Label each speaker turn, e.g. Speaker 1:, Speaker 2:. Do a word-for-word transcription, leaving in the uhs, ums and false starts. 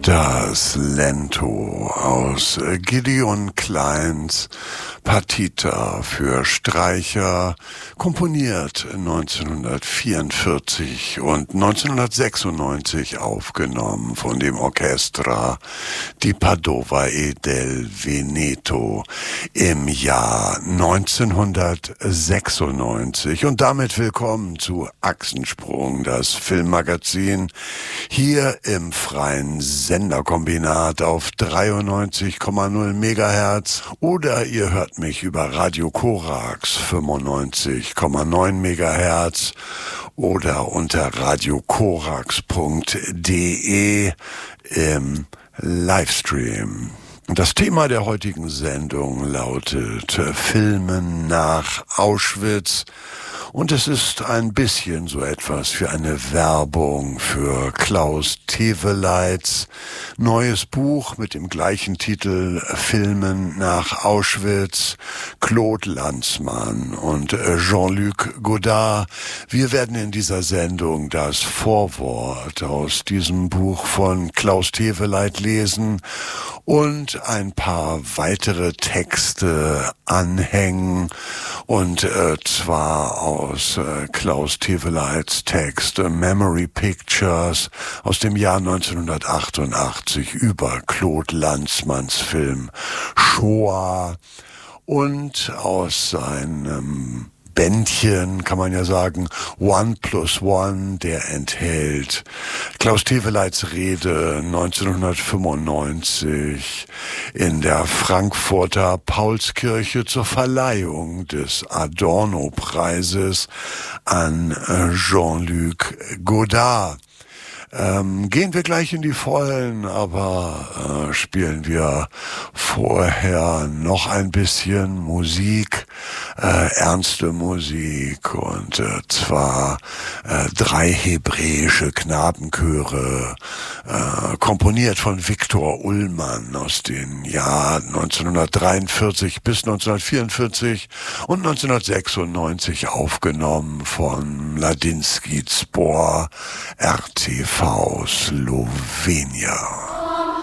Speaker 1: Das Lento aus Gideon Kleins Partita für Streicher, komponiert neunzehnhundertvierundvierzig und neunzehnhundertsechsundneunzig aufgenommen von dem Orchestra di Padova e del Veneto im Jahr neunzehnhundertsechsundneunzig. Und damit willkommen zu Achsensprung, das Filmmagazin, hier im freien Senderkombinat auf dreiundneunzig Komma null Megahertz, oder ihr hört mich über Radio Korax fünfundneunzig Komma neun Megahertz oder unter radiokorax punkt de im Livestream. Das Thema der heutigen Sendung lautet Filmen nach Auschwitz. Und es ist ein bisschen so etwas für eine Werbung für Klaus Teweleits neues Buch mit dem gleichen Titel Filmen nach Auschwitz, Claude Lanzmann und Jean-Luc Godard. Wir werden in dieser Sendung das Vorwort aus diesem Buch von Klaus Teweleit lesen und ein paar weitere Texte anhängen, und äh, zwar aus äh, Klaus Teweleits Text äh, Memory Pictures aus dem Jahr neunzehnhundertachtundachtzig über Claude Lanzmanns Film Shoah und aus seinem Bändchen, kann man ja sagen, One plus One, der enthält Klaus Teweleits Rede neunzehnhundertfünfundneunzig in der Frankfurter Paulskirche zur Verleihung des Adorno-Preises an Jean-Luc Godard. Ähm, gehen wir gleich in die Vollen, aber äh, spielen wir vorher noch ein bisschen Musik, äh, ernste Musik, und äh, zwar äh, drei hebräische Knabenchöre, äh, komponiert von Viktor Ullmann aus den Jahren neunzehnhundertdreiundvierzig bis neunzehnhundertvierundvierzig und neunzehnhundertsechsundneunzig aufgenommen von Mladinsky Zbor R T V Slowenien.